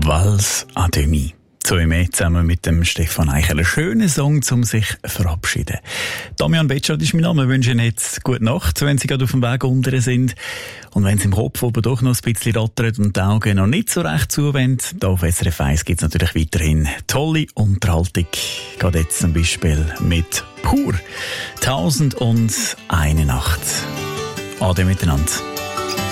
Valse à demi. So im zusammen mit dem Stefan Eichel. Ein schöner Song, um sich zu verabschieden. Damian Betschart ist mein Name. Wir wünschen jetzt gute Nacht, wenn Sie gerade auf dem Weg unten sind. Und wenn es im Kopf oben doch noch ein bisschen rattert und die Augen noch nicht so recht zuwenden, da auf SRF 1 gibt es natürlich weiterhin tolle Unterhaltung. Gerade jetzt zum Beispiel mit Pur. 1001 Nacht. Ade miteinander.